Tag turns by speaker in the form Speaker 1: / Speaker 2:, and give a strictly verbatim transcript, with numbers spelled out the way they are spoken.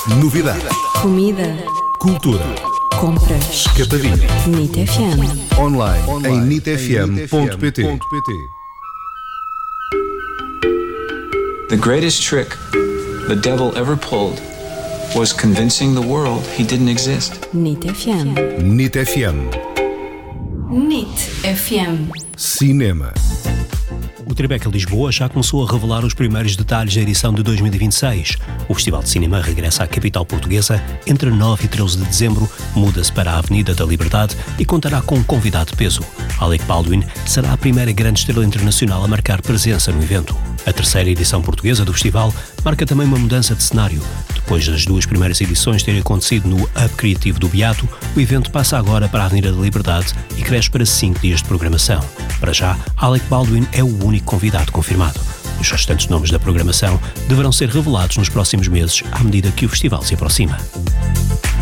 Speaker 1: Novidades.
Speaker 2: Comida.
Speaker 1: Cultura.
Speaker 2: Compras.
Speaker 1: Escapadinha.
Speaker 2: Nit F M.
Speaker 1: Online, em nit f m ponto p t.
Speaker 3: The greatest trick the devil ever pulled was convincing the world he didn't exist.
Speaker 2: Nit F M.
Speaker 1: Nit F M.
Speaker 2: Nit F M.
Speaker 1: Cinema.
Speaker 4: O Tribeca Lisboa já começou a revelar os primeiros detalhes da edição de dois mil e vinte e seis. O Festival de Cinema regressa à capital portuguesa entre nove e treze de dezembro, muda-se para a Avenida da Liberdade e contará com um convidado de peso. Alec Baldwin será a primeira grande estrela internacional a marcar presença no evento. A terceira edição portuguesa do festival marca também uma mudança de cenário. Depois das duas primeiras edições terem acontecido no Hub Criativo do Beato, o evento passa agora para a Avenida da Liberdade e cresce para cinco dias de programação. Para já, Alec Baldwin é o único convidado confirmado. Os restantes nomes da programação deverão ser revelados nos próximos meses à medida que o festival se aproxima.